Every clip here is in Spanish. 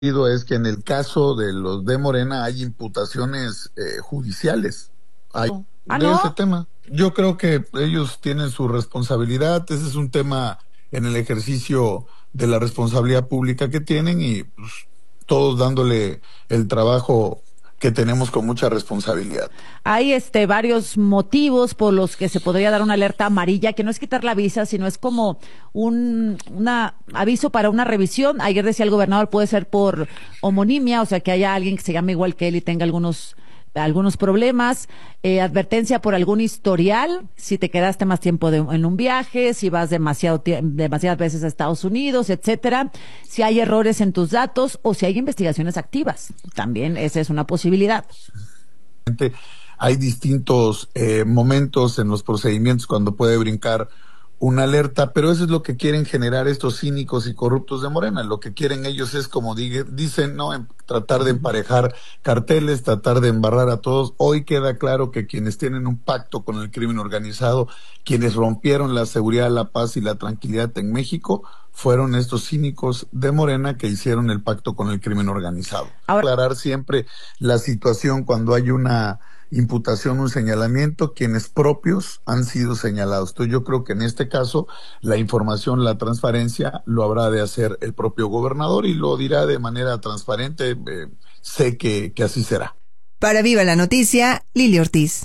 es que en el caso de los de Morena hay imputaciones judiciales de ese ¿No? tema. Yo creo que ellos tienen su responsabilidad, ese es un tema en el ejercicio de la responsabilidad pública que tienen y pues, todos dándole el trabajo que tenemos con mucha responsabilidad. Hay varios motivos por los que se podría dar una alerta amarilla, que no es quitar la visa, sino es como una aviso para una revisión. Ayer decía el gobernador, puede ser por homonimia, o sea, que haya alguien que se llame igual que él y tenga algunos problemas, advertencia por algún historial, si te quedaste más tiempo en un viaje, si vas demasiadas veces a Estados Unidos, etcétera, si hay errores en tus datos o si hay investigaciones activas. También esa es una posibilidad. Hay distintos momentos en los procedimientos cuando puede brincar una alerta, pero eso es lo que quieren generar estos cínicos y corruptos de Morena. Lo que quieren ellos es, como dicen, no, tratar de emparejar carteles, tratar de embarrar a todos. Hoy queda claro que quienes tienen un pacto con el crimen organizado, quienes rompieron la seguridad, la paz y la tranquilidad en México, fueron estos cínicos de Morena que hicieron el pacto con el crimen organizado. Ahora, Aclarar siempre la situación cuando hay una imputación, un señalamiento, quienes propios han sido señalados. Entonces yo creo que en este caso la información, la transparencia lo habrá de hacer el propio gobernador y lo dirá de manera transparente. Sé que así será. Para Viva la Noticia, Lili Ortiz.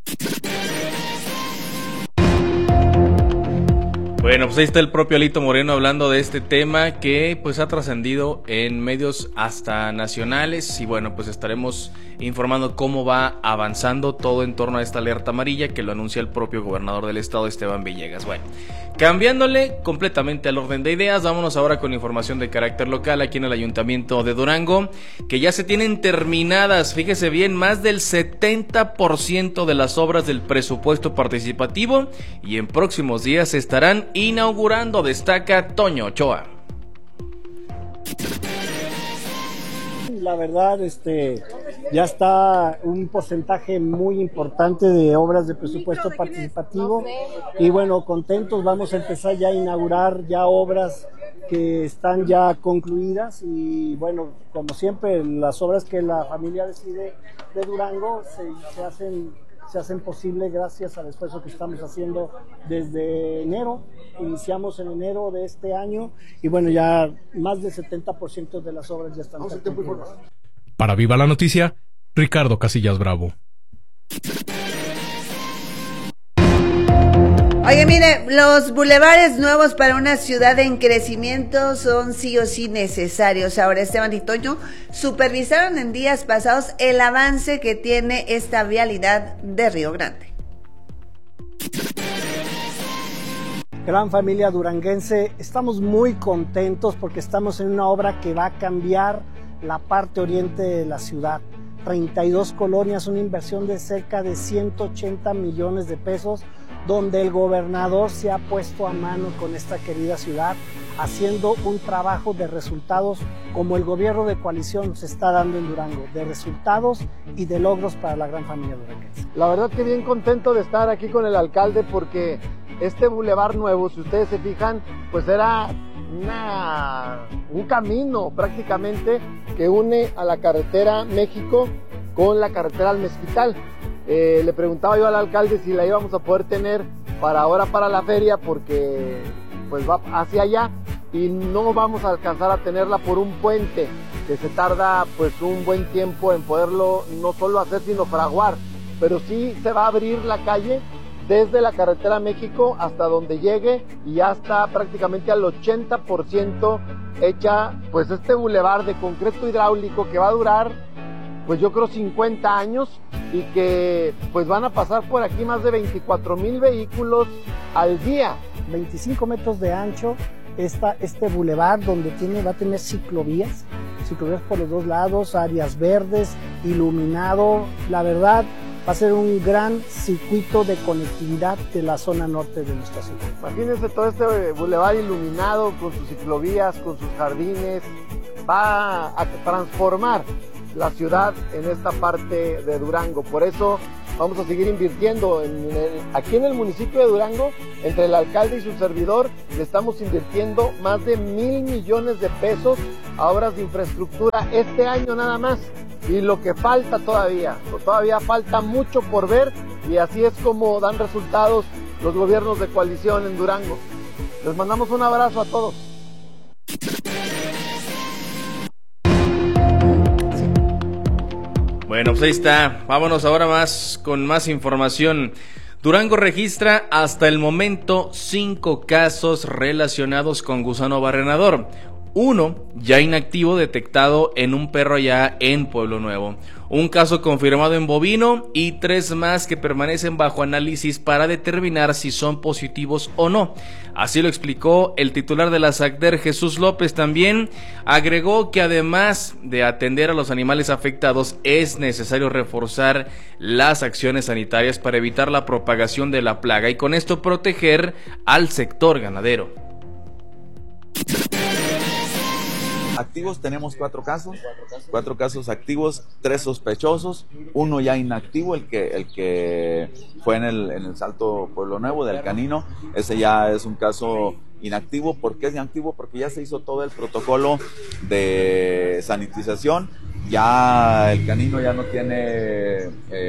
Bueno, pues ahí está el propio Alito Moreno hablando de este tema que pues ha trascendido en medios hasta nacionales y bueno, pues estaremos informando cómo va avanzando todo en torno a esta alerta amarilla que lo anuncia el propio gobernador del estado, Esteban Villegas. Bueno, cambiándole completamente al orden de ideas, vámonos ahora con información de carácter local aquí en el Ayuntamiento de Durango, que ya se tienen terminadas, fíjese bien, más del 70% de las obras del presupuesto participativo y en próximos días se estarán inaugurando, destaca Toño Ochoa. La verdad, ya está un porcentaje muy importante de obras de presupuesto participativo y bueno, contentos, vamos a empezar ya a inaugurar ya obras que están ya concluidas y bueno, como siempre, las obras que la familia decide de Durango se hacen posible gracias al esfuerzo que estamos haciendo desde enero. Iniciamos en enero de este año y bueno, ya más del 70% de las obras ya están concluidas. Para Viva la Noticia, Ricardo Casillas Bravo. Oye, mire, los bulevares nuevos para una ciudad en crecimiento son sí o sí necesarios. Ahora, Esteban y Toño supervisaron en días pasados el avance que tiene esta vialidad de Río Grande. Gran familia duranguense, estamos muy contentos porque estamos en una obra que va a cambiar la parte oriente de la ciudad. 32 colonias, una inversión de cerca de 180 millones de pesos, donde el gobernador se ha puesto a mano con esta querida ciudad, haciendo un trabajo de resultados como el gobierno de coalición se está dando en Durango, de resultados y de logros para la gran familia duranguense. La verdad que bien contento de estar aquí con el alcalde porque este bulevar nuevo, si ustedes se fijan, pues era un camino prácticamente que une a la carretera México con la carretera al Mezquital. Le preguntaba yo al alcalde si la íbamos a poder tener para ahora para la feria porque pues va hacia allá y no vamos a alcanzar a tenerla por un puente que se tarda pues un buen tiempo en poderlo no solo hacer sino fraguar, pero sí se va a abrir la calle desde la carretera México hasta donde llegue y ya está prácticamente al 80% hecha pues este bulevar de concreto hidráulico que va a durar pues yo creo 50 años y que pues van a pasar por aquí más de 24,000 vehículos al día. 25 metros de ancho este bulevar donde va a tener ciclovías por los dos lados, áreas verdes, iluminado, la verdad va a ser un gran circuito de conectividad de la zona norte de nuestra ciudad. Imagínense todo este bulevar iluminado con sus ciclovías, con sus jardines, va a transformar la ciudad en esta parte de Durango. Por eso vamos a seguir invirtiendo aquí en el municipio de Durango, entre el alcalde y su servidor, le estamos invirtiendo más de 1,000 millones de pesos a obras de infraestructura este año nada más. Y lo que falta todavía falta mucho por ver, y así es como dan resultados los gobiernos de coalición en Durango. Les mandamos un abrazo a todos. Bueno, pues ahí está. Vámonos ahora con más información. Durango registra hasta el momento 5 casos relacionados con gusano barrenador. 1 ya inactivo detectado en un perro allá en Pueblo Nuevo. Un caso confirmado en bovino y 3 más que permanecen bajo análisis para determinar si son positivos o no. Así lo explicó el titular de la SACDER, Jesús López. También agregó que además de atender a los animales afectados, es necesario reforzar las acciones sanitarias para evitar la propagación de la plaga y con esto proteger al sector ganadero. Activos tenemos 4 casos activos, 3 sospechosos, 1 ya inactivo, el que fue en el Salto Pueblo Nuevo del canino. Ese ya es un caso inactivo. ¿Por qué es inactivo? Porque ya se hizo todo el protocolo de sanitización, ya el canino ya no tiene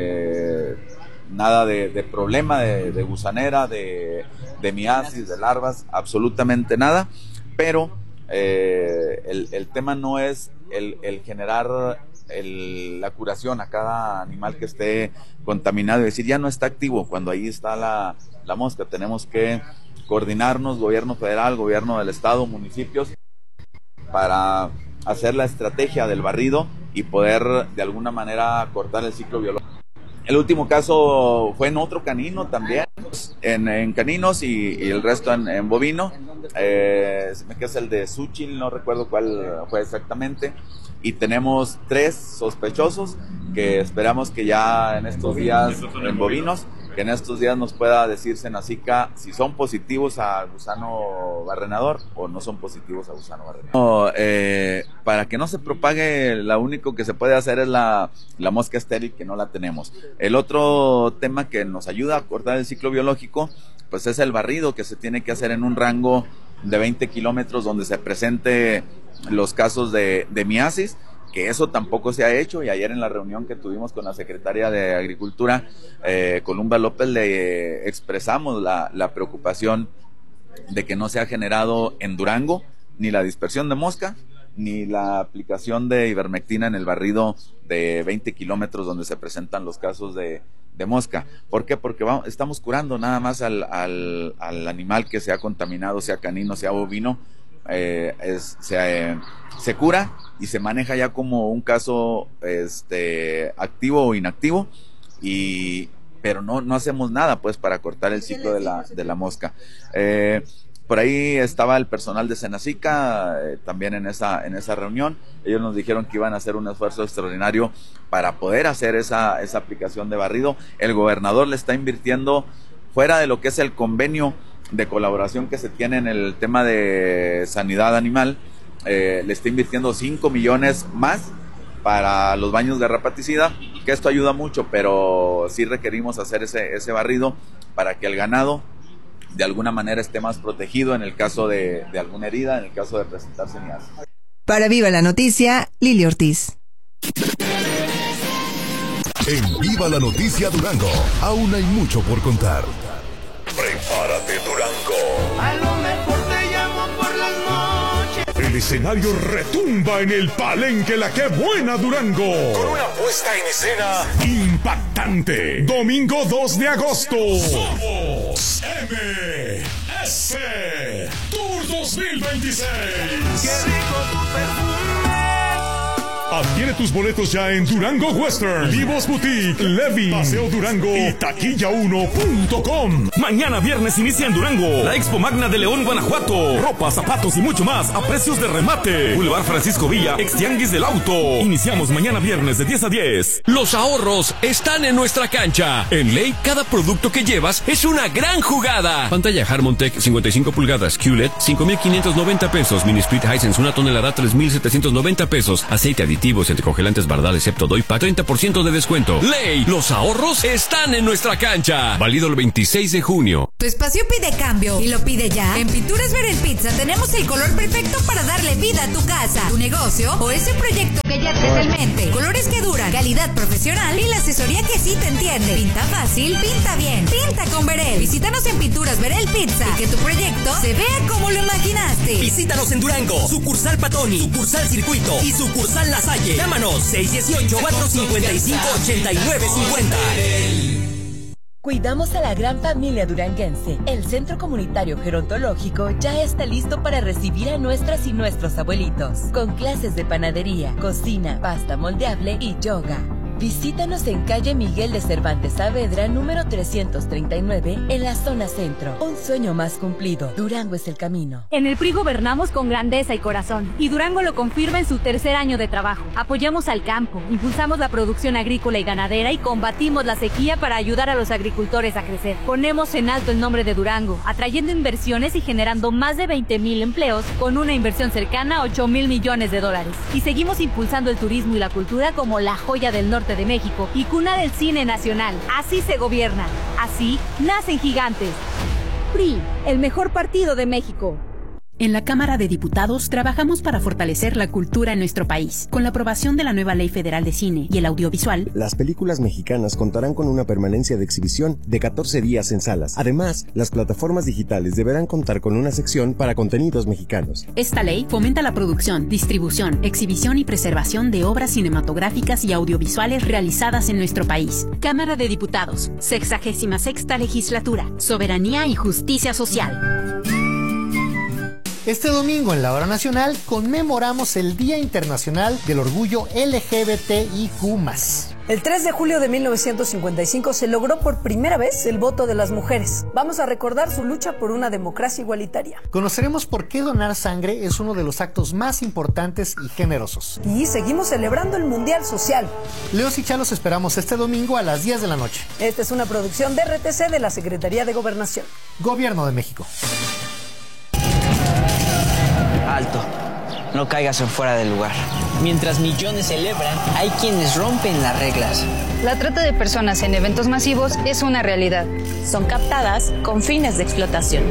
nada de problema de gusanera, de miasis, de larvas, absolutamente nada, pero el tema no es el generar la curación a cada animal que esté contaminado y decir ya no está activo cuando ahí está la mosca. Tenemos que coordinarnos, gobierno federal, gobierno del estado, municipios, para hacer la estrategia del barrido y poder de alguna manera cortar el ciclo biológico. El último caso fue en otro canino también, en caninos y el resto en bovino, que es el de Súchil, no recuerdo cuál fue exactamente, y tenemos 3 sospechosos que esperamos que ya en estos días, en bovinos, que en estos días nos pueda decir Senacica si son positivos a gusano barrenador o no son positivos a gusano barrenador. Para que no se propague, lo único que se puede hacer es la mosca estéril, que no la tenemos. El otro tema que nos ayuda a cortar el ciclo biológico, pues es el barrido, que se tiene que hacer en un rango de 20 kilómetros donde se presente los casos de miasis, que eso tampoco se ha hecho, y ayer en la reunión que tuvimos con la secretaria de Agricultura, Columba López, le expresamos la preocupación de que no se ha generado en Durango ni la dispersión de mosca, ni la aplicación de ivermectina en el barrido de 20 kilómetros donde se presentan los casos de mosca. ¿Por qué? Porque estamos curando nada más al animal que se ha contaminado, sea canino, sea bovino. Se cura y se maneja ya como un caso activo o inactivo, pero no hacemos nada pues para cortar el ciclo de la mosca. Por ahí estaba el personal de Senacica también en esa reunión. Ellos nos dijeron que iban a hacer un esfuerzo extraordinario para poder hacer esa aplicación de barrido. El gobernador le está invirtiendo, fuera de lo que es el convenio de colaboración que se tiene en el tema de sanidad animal, le está invirtiendo 5 millones más para los baños garrapaticida, que esto ayuda mucho, pero sí requerimos hacer ese barrido para que el ganado de alguna manera esté más protegido en el caso de alguna herida, en el caso de presentarse miasis. Para Viva la Noticia, Lili Ortiz. En Viva la Noticia Durango, aún hay mucho por contar. Prepárate, Durango. A lo mejor te llamo por las noches. El escenario retumba en el Palenque La Qué Buena Durango. Con una puesta en escena impactante. Domingo 2 de agosto. Somos MS Tour 2026. Qué rico tu perfume. Adquiere tus boletos ya en Durango Western, Vivos Boutique, Levin, Paseo Durango y taquilla1.com. Mañana viernes inicia en Durango la Expo Magna de León, Guanajuato. Ropa, zapatos y mucho más a precios de remate. Boulevard Francisco Villa, Extianguis del Auto. Iniciamos mañana viernes de 10 a 10. Los ahorros están en nuestra cancha. En Ley, cada producto que llevas es una gran jugada. Pantalla Harmontech 55 pulgadas QLED 5,590 pesos. Mini Split Hisense 1 tonelada 3,790 pesos. Aceite aditivo anticongestivos y anticongelantes Bardal excepto Doypack, 30% de descuento. ¡Ley! Los ahorros están en nuestra cancha. Válido el 26 de junio. Tu espacio pide cambio y lo pide ya. En Pinturas Verel Pizza tenemos el color perfecto para darle vida a tu casa, tu negocio o ese proyecto que ya traes en mente. Colores que duran, calidad profesional y la asesoría que sí te entiende. Pinta fácil, pinta bien. Pinta con Verel. Visítanos en Pinturas Verel Pizza y que tu proyecto se vea como lo imaginaste. Visítanos en Durango, sucursal Patoni, sucursal Circuito y sucursal La Salle. Llámanos 618-455-8950. Cuidamos a la gran familia duranguense. El Centro Comunitario Gerontológico ya está listo para recibir a nuestras y nuestros abuelitos, con clases de panadería, cocina, pasta moldeable y yoga. Visítanos en calle Miguel de Cervantes Saavedra, número 339, en la zona centro. Un sueño más cumplido. Durango es el camino. En el PRI gobernamos con grandeza y corazón, y Durango lo confirma en su tercer año de trabajo. Apoyamos al campo, impulsamos la producción agrícola y ganadera y combatimos la sequía para ayudar a los agricultores a crecer. Ponemos en alto el nombre de Durango, atrayendo inversiones y generando más de 20,000 empleos con una inversión cercana a 8,000 millones de dólares. Y seguimos impulsando el turismo y la cultura como la joya del norte de México y cuna del cine nacional. Así se gobierna, así nacen gigantes. PRI, el mejor partido de México. En la Cámara de Diputados trabajamos para fortalecer la cultura en nuestro país. Con la aprobación de la nueva Ley Federal de Cine y el Audiovisual, las películas mexicanas contarán con una permanencia de exhibición de 14 días en salas. Además, las plataformas digitales deberán contar con una sección para contenidos mexicanos. Esta ley fomenta la producción, distribución, exhibición y preservación de obras cinematográficas y audiovisuales realizadas en nuestro país. Cámara de Diputados, 66ª Legislatura, Soberanía y Justicia Social. Este domingo en la Hora Nacional conmemoramos el Día Internacional del Orgullo LGBTIQ+. El 3 de julio de 1955 se logró por primera vez el voto de las mujeres. Vamos a recordar su lucha por una democracia igualitaria. Conoceremos por qué donar sangre es uno de los actos más importantes y generosos. Y seguimos celebrando el Mundial Social. Leos y Chalos esperamos este domingo a las 10 de la noche. Esta es una producción de RTC de la Secretaría de Gobernación. Gobierno de México. Alto, no caigas en fuera del lugar. Mientras millones celebran, hay quienes rompen las reglas. La trata de personas en eventos masivos es una realidad. Son captadas con fines de explotación.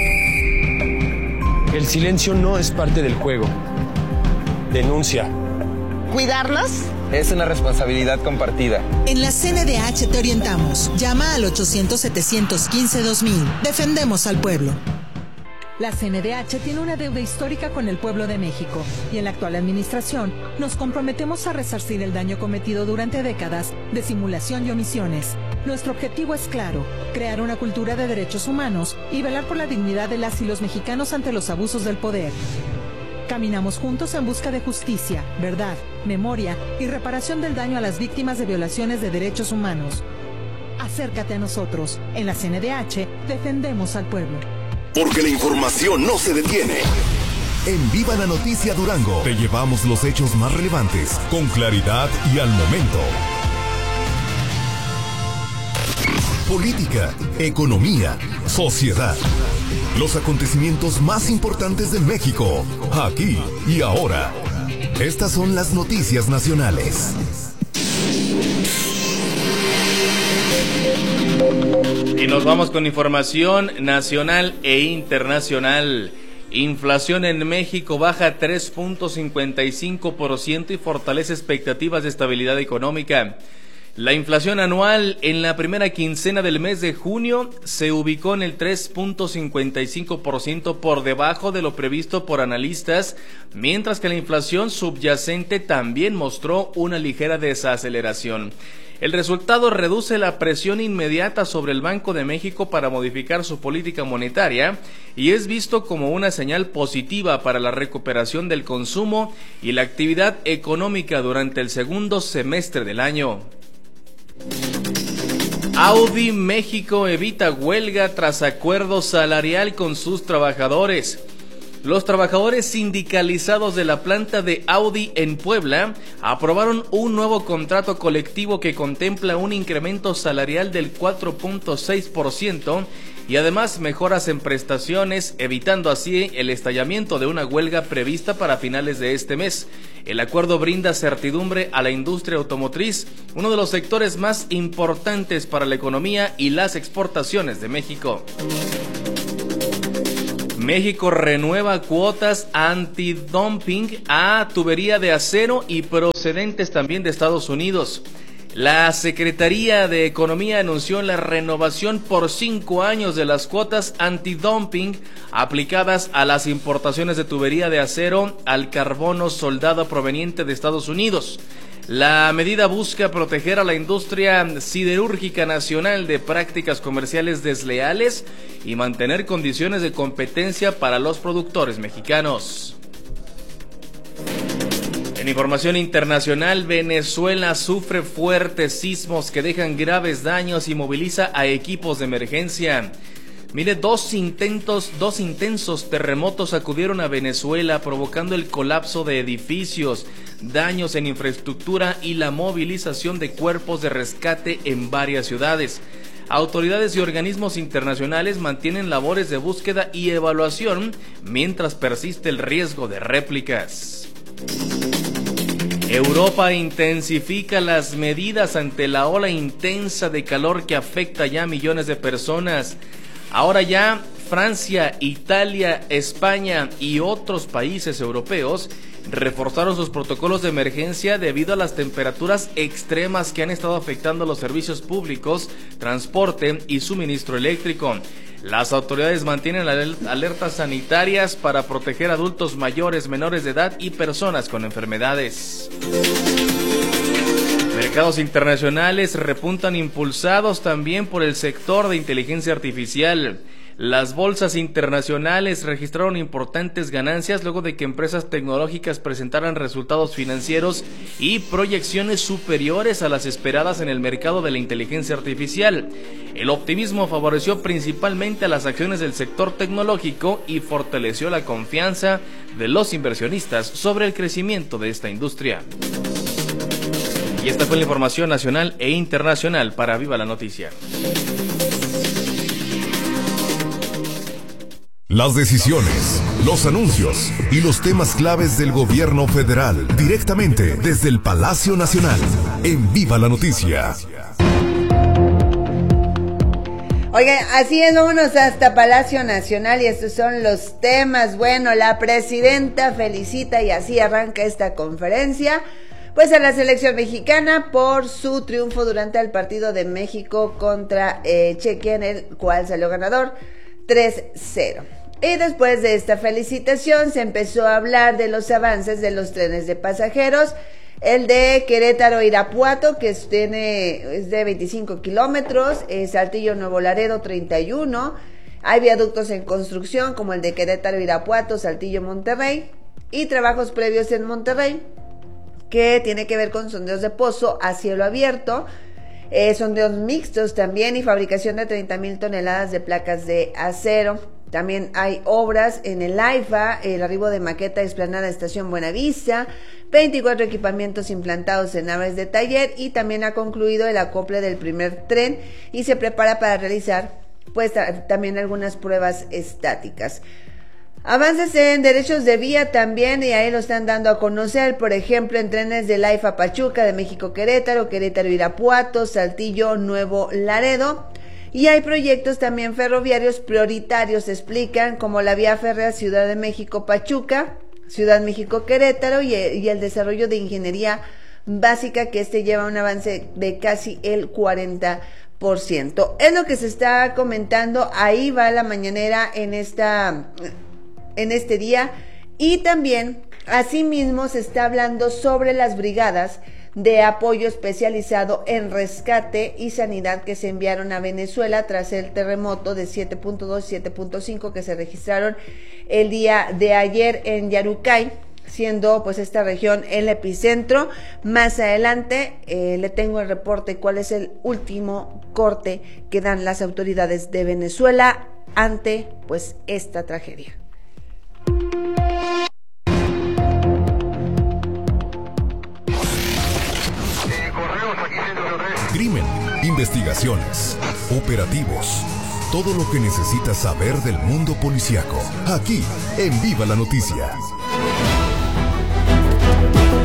El silencio no es parte del juego. Denuncia. ¿Cuidarnos? Es una responsabilidad compartida. En la CNDH te orientamos. Llama al 800-715-2000. Defendemos al pueblo. La CNDH tiene una deuda histórica con el pueblo de México y en la actual administración nos comprometemos a resarcir el daño cometido durante décadas de simulación y omisiones. Nuestro objetivo es claro, crear una cultura de derechos humanos y velar por la dignidad de las y los mexicanos ante los abusos del poder. Caminamos juntos en busca de justicia, verdad, memoria y reparación del daño a las víctimas de violaciones de derechos humanos. Acércate a nosotros. En la CNDH defendemos al pueblo. Porque la información no se detiene. En Viva la Noticia Durango te llevamos los hechos más relevantes, con claridad y al momento. Política, economía, sociedad. Los acontecimientos más importantes de México, aquí y ahora. Estas son las noticias nacionales. Y nos vamos con información nacional e internacional. Inflación en México baja 3.55% y fortalece expectativas de estabilidad económica. La inflación anual en la primera quincena del mes de junio se ubicó en el 3.55% por debajo de lo previsto por analistas, mientras que la inflación subyacente también mostró una ligera desaceleración. El resultado reduce la presión inmediata sobre el Banco de México para modificar su política monetaria y es visto como una señal positiva para la recuperación del consumo y la actividad económica durante el segundo semestre del año. Audi México evita huelga tras acuerdo salarial con sus trabajadores. Los trabajadores sindicalizados de la planta de Audi en Puebla aprobaron un nuevo contrato colectivo que contempla un incremento salarial del 4.6% y además mejoras en prestaciones, evitando así el estallamiento de una huelga prevista para finales de este mes. El acuerdo brinda certidumbre a la industria automotriz, uno de los sectores más importantes para la economía y las exportaciones de México. México renueva cuotas antidumping a tubería de acero y procedentes también de Estados Unidos. La Secretaría de Economía anunció la renovación por 5 años de las cuotas antidumping aplicadas a las importaciones de tubería de acero al carbono soldado proveniente de Estados Unidos. La medida busca proteger a la industria siderúrgica nacional de prácticas comerciales desleales y mantener condiciones de competencia para los productores mexicanos. En información internacional, Venezuela sufre fuertes sismos que dejan graves daños y moviliza a equipos de emergencia. Mire, dos intensos terremotos sacudieron a Venezuela, provocando el colapso de edificios, daños en infraestructura y la movilización de cuerpos de rescate en varias ciudades. Autoridades y organismos internacionales mantienen labores de búsqueda y evaluación mientras persiste el riesgo de réplicas. Europa intensifica las medidas ante la ola intensa de calor que afecta ya a millones de personas. Ahora ya Francia, Italia, España y otros países europeos reforzaron sus protocolos de emergencia debido a las temperaturas extremas que han estado afectando los servicios públicos, transporte y suministro eléctrico. Las autoridades mantienen alertas sanitarias para proteger a adultos mayores, menores de edad y personas con enfermedades. Mercados internacionales repuntan impulsados también por el sector de inteligencia artificial. Las bolsas internacionales registraron importantes ganancias luego de que empresas tecnológicas presentaran resultados financieros y proyecciones superiores a las esperadas en el mercado de la inteligencia artificial. El optimismo favoreció principalmente a las acciones del sector tecnológico y fortaleció la confianza de los inversionistas sobre el crecimiento de esta industria. Y esta fue la información nacional e internacional para Viva la Noticia. Las decisiones, los anuncios y los temas claves del gobierno federal, directamente desde el Palacio Nacional, en Viva la Noticia. Oigan, así es, vámonos hasta Palacio Nacional y estos son los temas. Bueno, la presidenta felicita y así arranca esta conferencia, pues a la selección mexicana por su triunfo durante el partido de México contra Chequia, en el cual salió ganador 3-0. Y después de esta felicitación se empezó a hablar de los avances de los trenes de pasajeros. El de Querétaro-Irapuato, que es de 25 kilómetros, Saltillo-Nuevo Laredo 31. Hay viaductos en construcción como el de Querétaro-Irapuato, Saltillo-Monterrey. Y trabajos previos en Monterrey, que tiene que ver con sondeos de pozo a cielo abierto. Sondeos mixtos también y fabricación de 30,000 toneladas de placas de acero. También hay obras en el AIFA, el arribo de maqueta explanada Estación Buenavista, 24 equipamientos implantados en naves de taller y también ha concluido el acople del primer tren y se prepara para realizar pues también algunas pruebas estáticas. Avances en derechos de vía también y ahí lo están dando a conocer, por ejemplo en trenes del AIFA Pachuca, de México Querétaro, Querétaro Irapuato, Saltillo Nuevo Laredo. Y hay proyectos también ferroviarios prioritarios, explican, como la vía férrea Ciudad de México Pachuca, Ciudad México Querétaro y el desarrollo de ingeniería básica, que lleva un avance de casi el 40%. Es lo que se está comentando, ahí va la mañanera en este día. Y también, asimismo, se está hablando sobre las brigadas de apoyo especializado en rescate y sanidad que se enviaron a Venezuela tras el terremoto de 7.2 y 7.5 que se registraron el día de ayer en Yarucay, siendo pues esta región el epicentro. Más adelante le tengo el reporte cuál es el último corte que dan las autoridades de Venezuela ante pues esta tragedia. Crimen, investigaciones, operativos, todo lo que necesitas saber del mundo policíaco, aquí en Viva la Noticia.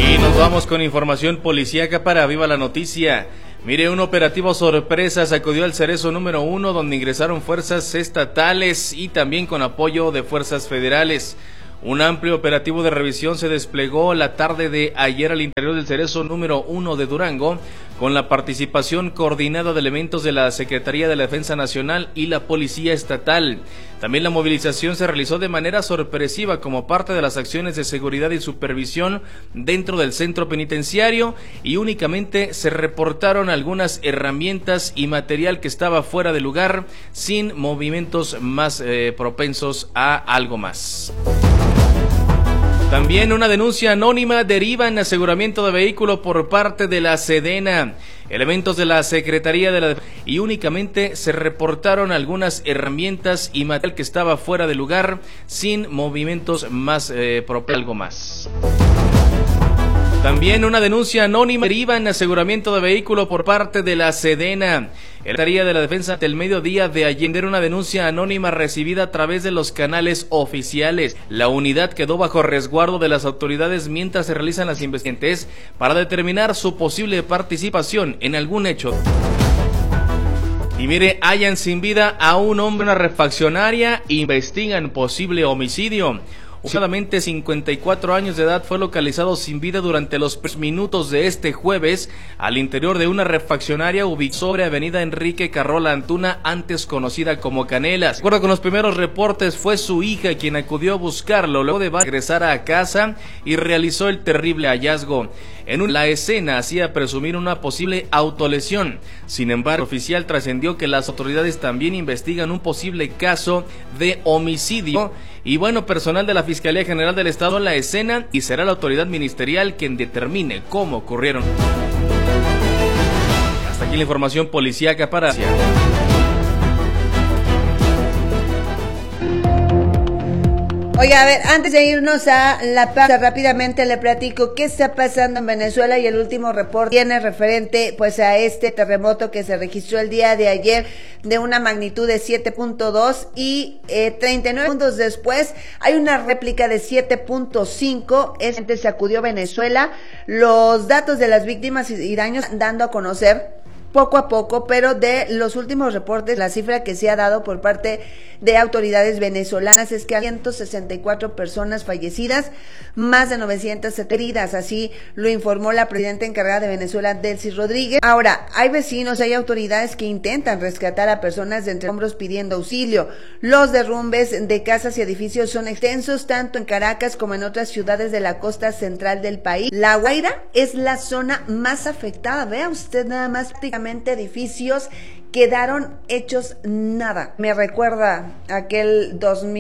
Y nos vamos con información policíaca para Viva la Noticia. Mire, un operativo sorpresa sacudió al Cerezo número 1, donde ingresaron fuerzas estatales y también con apoyo de fuerzas federales. Un amplio operativo de revisión se desplegó la tarde de ayer al interior del Cerezo número 1 de Durango, con la participación coordinada de elementos de la Secretaría de la Defensa Nacional y la Policía Estatal. También la movilización se realizó de manera sorpresiva como parte de las acciones de seguridad y supervisión dentro del centro penitenciario, y únicamente se reportaron algunas herramientas y material que estaba fuera de lugar, sin movimientos más propensos a algo más. También una denuncia anónima deriva en aseguramiento de vehículo por parte de la Sedena. Elementos de la Secretaría de la Defensa y únicamente se reportaron algunas herramientas y material que estaba fuera de lugar, sin movimientos más algo más. También una denuncia anónima deriva en aseguramiento de vehículo por parte de la Sedena. La Secretaría de la Defensa del mediodía de ayer una denuncia anónima recibida a través de los canales oficiales. La unidad quedó bajo resguardo de las autoridades mientras se realizan las investigaciones para determinar su posible participación en algún hecho. Y mire, hallan sin vida a un hombre en una refaccionaria, investigan posible homicidio. Aproximadamente 54 años de edad fue localizado sin vida durante los minutos de este jueves al interior de una refaccionaria ubicada sobre Avenida Enrique Carrola Antuna, antes conocida como Canelas. De acuerdo con los primeros reportes, fue su hija quien acudió a buscarlo luego de regresar a casa y realizó el terrible hallazgo. La escena hacía presumir una posible autolesión. Sin embargo, el oficial trascendió que las autoridades también investigan un posible caso de homicidio. Y bueno, personal de la Fiscalía General del Estado en la escena, y será la autoridad ministerial quien determine cómo ocurrieron. Hasta aquí la información policíaca para... Oiga, a ver, antes de irnos a la pausa, rápidamente le platico qué está pasando en Venezuela, y el último reporte tiene referente pues a este terremoto que se registró el día de ayer de una magnitud de 7.2 y 39 segundos después hay una réplica de 7.5. Este sacudió Venezuela. Los datos de las víctimas y daños dando a conocer poco a poco, pero de los últimos reportes, la cifra que se ha dado por parte de autoridades venezolanas es que hay 164 personas fallecidas, más de 900 heridas, así lo informó la presidenta encargada de Venezuela, Delcy Rodríguez. Ahora, hay vecinos, hay autoridades que intentan rescatar a personas de entre hombros pidiendo auxilio. Los derrumbes de casas y edificios son extensos, tanto en Caracas como en otras ciudades de la costa central del país. La Guaira es la zona más afectada. Vea usted nada más, prácticamente edificios quedaron hechos nada. Me recuerda aquel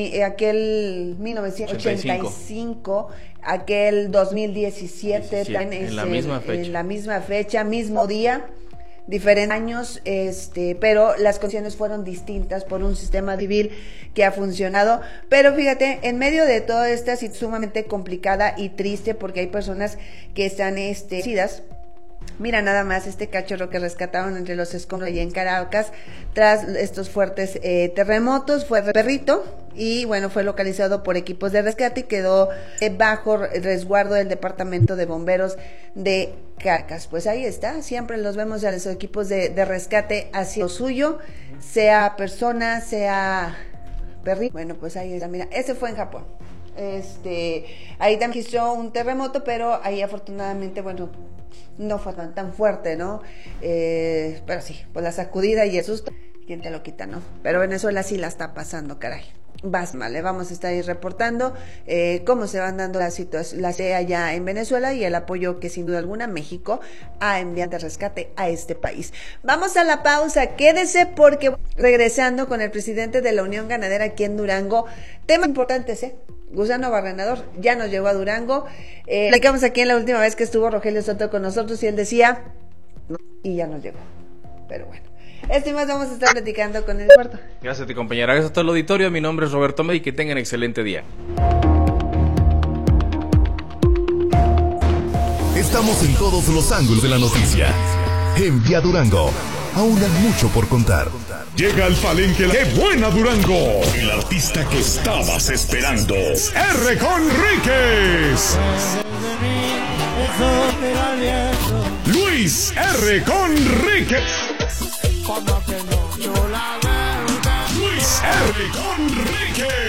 1985, aquel 2017, en la misma fecha, mismo día, diferentes años, pero las condiciones fueron distintas por un sistema civil que ha funcionado. Pero fíjate, en medio de toda esta situación sumamente complicada y triste, porque hay personas que están heridas. Mira nada más este cachorro que rescataron entre los escombros allá en Caracas tras estos fuertes terremotos. Fue perrito y bueno, fue localizado por equipos de rescate y quedó bajo resguardo del Departamento de Bomberos de Caracas. Pues ahí está, siempre los vemos a los equipos de rescate hacia lo suyo, sea persona, sea perrito. Bueno, pues ahí está, mira, ese fue en Japón. Ahí también registró un terremoto, pero ahí afortunadamente, bueno, no fue tan fuerte, ¿no? Pero sí, pues la sacudida y el susto, ¿quién te lo quita, no? Pero Venezuela sí la está pasando, caray. Vas mal, vamos a estar ahí reportando cómo se van dando las situaciones allá en Venezuela y el apoyo que sin duda alguna México ha enviado de rescate a este país. Vamos a la pausa, quédese porque regresando con el presidente de la Unión Ganadera aquí en Durango, temas importantes, Gusano Barrenador ya nos llegó a Durango. Platicamos aquí en la última vez que estuvo Rogelio Soto con nosotros y él decía, y ya nos llegó. Pero bueno, y más vamos a estar platicando con el experto. Gracias a ti, compañera. Gracias a todo el auditorio. Mi nombre es Roberto May y que tengan excelente día. Estamos en todos los ángulos de la noticia. En Vía Durango, aún hay mucho por contar. Llega al palenque ¡Qué buena Durango! El artista que estabas esperando. R. Conríquez. eso te lo advierto. Luis R. Conríquez. Como que no, yo la verdad. Luis R. Conríquez.